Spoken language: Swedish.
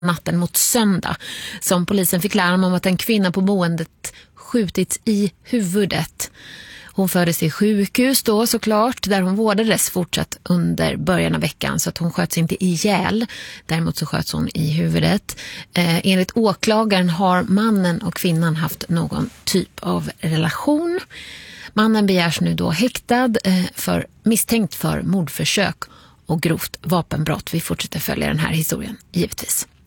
natten mot söndag som polisen fick larm om att en kvinna på boendet skjutits i huvudet. Hon fördes till sjukhus då såklart, där hon vårdades fortsatt under början av veckan, så att hon sköts inte ihjäl. Däremot så sköts hon i huvudet. Enligt åklagaren har mannen och kvinnan haft någon typ av relation. Mannen begärs nu då häktad misstänkt för mordförsök och grovt vapenbrott. Vi fortsätter följa den här historien givetvis.